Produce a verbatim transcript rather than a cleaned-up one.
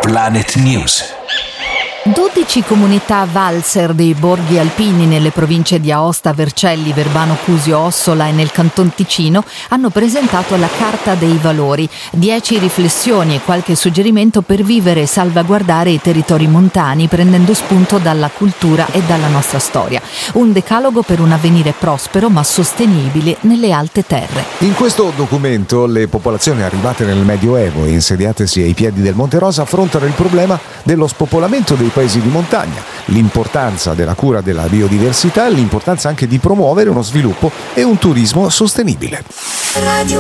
Planet News. dodici comunità valser dei borghi alpini nelle province di Aosta, Vercelli, Verbano, Cusio, Ossola e nel Canton Ticino hanno presentato la Carta dei Valori, dieci riflessioni e qualche suggerimento per vivere e salvaguardare i territori montani prendendo spunto dalla cultura e dalla nostra storia. Un decalogo per un avvenire prospero ma sostenibile nelle alte terre. In questo documento le popolazioni arrivate nel Medioevo e insediatesi ai piedi del Monte Rosa affrontano il problema dello spopolamento dei paesi di montagna, l'importanza della cura della biodiversità e l'importanza anche di promuovere uno sviluppo e un turismo sostenibile.